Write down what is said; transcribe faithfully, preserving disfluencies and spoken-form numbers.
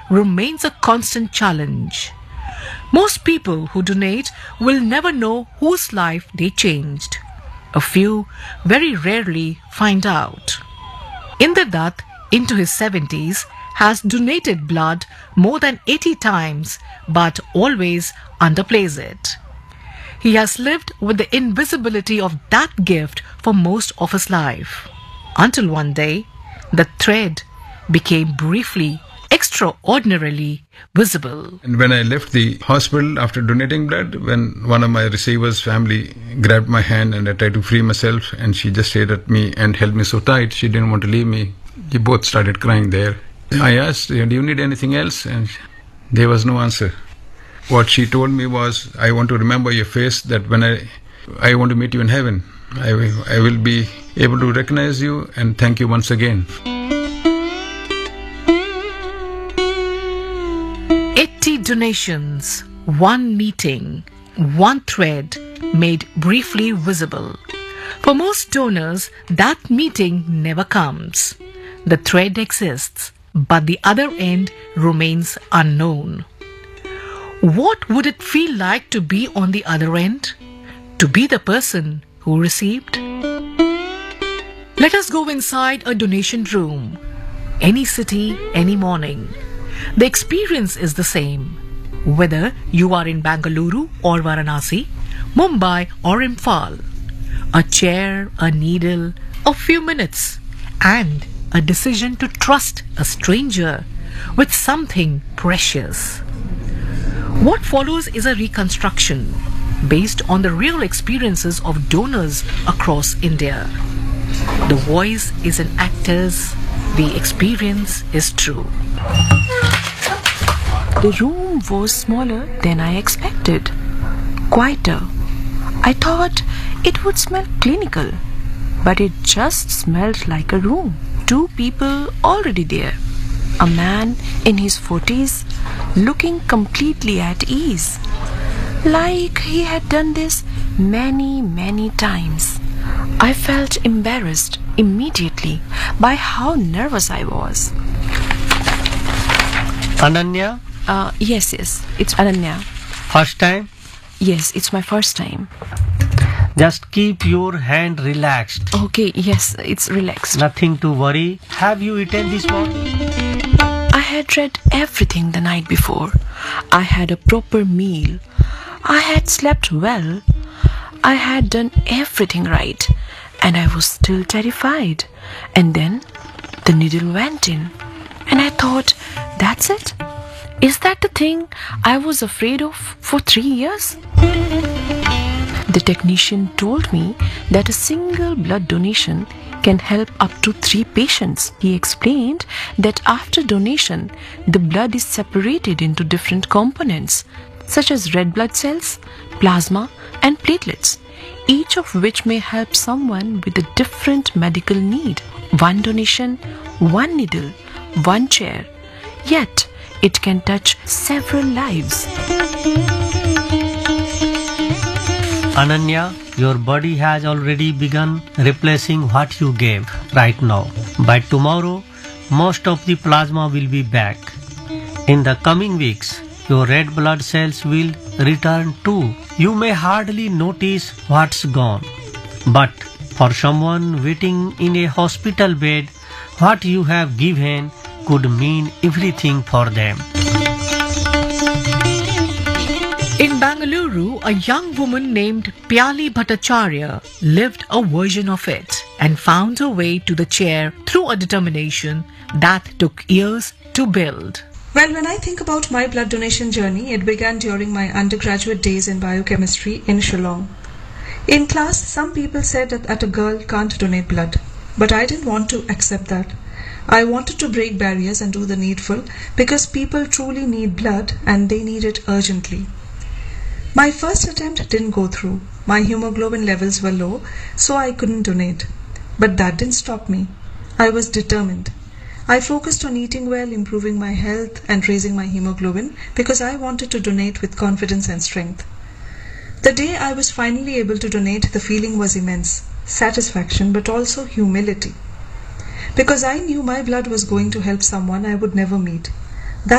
remains a constant challenge. Most people who donate will never know whose life they changed. A few very rarely find out. Inder Dutt, into his seventies, has donated blood more than eighty times but always underplays it. He has lived with the invisibility of that gift for most of his life. Until one day, the thread became briefly, extraordinarily visible. And when I left the hospital after donating blood, when one of my receivers' family grabbed my hand and I tried to free myself, and she just stared at me and held me so tight, she didn't want to leave me. We both started crying there. I asked, do you need anything else? And there was no answer. What she told me was, I want to remember your face, that when I, I want to meet you in heaven, I will, I will be able to recognize you and thank you once again. eighty donations, one meeting, one thread made briefly visible. For most donors, that meeting never comes. The thread exists, but the other end remains unknown. What would it feel like to be on the other end? To be the person who received? Let us go inside a donation room. Any city, any morning. The experience is the same. Whether you are in Bengaluru or Varanasi, Mumbai or Imphal. A chair, a needle, a few minutes, and a decision to trust a stranger with something precious. What follows is a reconstruction based on the real experiences of donors across India. The voice is an actor's, the experience is true. The room was smaller than I expected, quieter. I thought it would smell clinical, but it just smelled like a room. Two people already there. A man in his forties, looking completely at ease, like he had done this many, many times. I felt embarrassed immediately by how nervous I was. Ananya? Uh, yes, yes, it's Ananya. First time? Yes, it's my first time. Just keep your hand relaxed. Okay, yes, it's relaxed. Nothing to worry. Have you eaten this morning? I had read everything the night before. I had a proper meal. I had slept well. I had done everything right. And I was still terrified. And then the needle went in. And I thought, that's it? Is that the thing I was afraid of for three years? The technician told me that a single blood donation can help up to three patients. He explained that after donation, the blood is separated into different components, such as red blood cells, plasma, and platelets, each of which may help someone with a different medical need. One donation, one needle, one chair, yet it can touch several lives. Ananya, your body has already begun replacing what you gave right now. By tomorrow, most of the plasma will be back. In the coming weeks, your red blood cells will return too. You may hardly notice what's gone. But for someone waiting in a hospital bed, what you have given could mean everything for them. In Bengaluru, a young woman named Pyali Bhattacharya lived a version of it and found her way to the chair through a determination that took years to build. Well, when I think about my blood donation journey, it began during my undergraduate days in biochemistry in Shillong. In class, some people said that a girl can't donate blood, but I didn't want to accept that. I wanted to break barriers and do the needful because people truly need blood and they need it urgently. My first attempt didn't go through. My hemoglobin levels were low, so I couldn't donate. But that didn't stop me. I was determined. I focused on eating well, improving my health, and raising my hemoglobin because I wanted to donate with confidence and strength. The day I was finally able to donate, the feeling was immense. Satisfaction, but also humility. Because I knew my blood was going to help someone I would never meet.